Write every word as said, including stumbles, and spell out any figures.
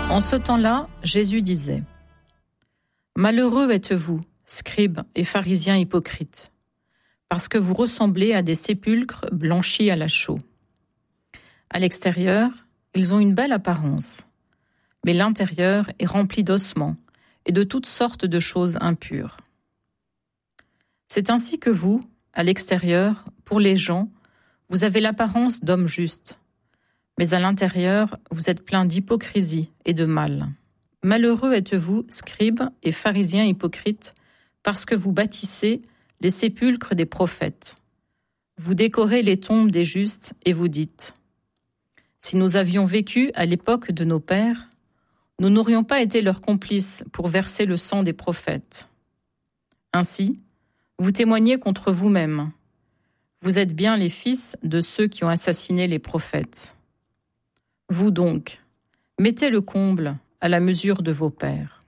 En ce temps-là, Jésus disait : « Malheureux êtes-vous, scribes et pharisiens hypocrites, parce que vous ressemblez à des sépulcres blanchis à la chaux. À l'extérieur, ils ont une belle apparence, mais l'intérieur est rempli d'ossements et de toutes sortes de choses impures. C'est ainsi que vous, à l'extérieur, pour les gens, vous avez l'apparence d'hommes justes, mais à l'intérieur, vous êtes plein d'hypocrisie et de mal. Malheureux êtes-vous, scribes et pharisiens hypocrites, parce que vous bâtissez les sépulcres des prophètes. Vous décorez les tombes des justes et vous dites : si nous avions vécu à l'époque de nos pères, nous n'aurions pas été leurs complices pour verser le sang des prophètes. Ainsi, vous témoignez contre vous-même. Vous êtes bien les fils de ceux qui ont assassiné les prophètes. Vous donc, mettez le comble à la mesure de vos pères.